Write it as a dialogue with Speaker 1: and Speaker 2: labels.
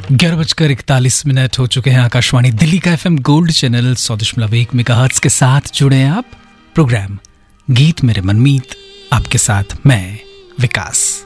Speaker 1: 11:41 हो चुके हैं। आकाशवाणी दिल्ली का एफएम गोल्ड चैनल 100.1 मेगाहर्ट्ज के साथ जुड़े हैं आप। प्रोग्राम गीत मेरे मनमीत, आपके साथ मैं विकास।